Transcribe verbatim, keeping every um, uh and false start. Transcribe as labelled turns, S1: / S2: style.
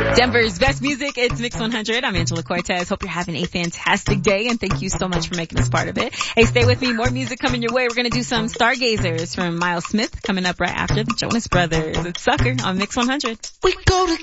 S1: Denver's best music, it's Mix one hundred. I'm Angela Cortez. Hope you're having a fantastic day, and thank you so much for making us part of it. Hey, stay with me. More music coming your way. We're going to do some Stargazers from Miles Smith coming up right after the Jonas Brothers. It's Sucker on Mix one hundred.
S2: We go to